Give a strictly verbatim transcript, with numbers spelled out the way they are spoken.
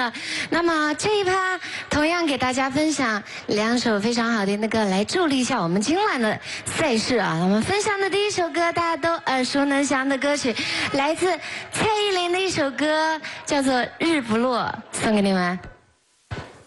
了。那么这一趴同样给大家分享两首非常好听的歌，来助力一下我们今晚的赛事啊。我们分享的第一首歌大家都耳熟能详的歌曲，来自蔡依林的一首歌，叫做《日不落》，送给你们。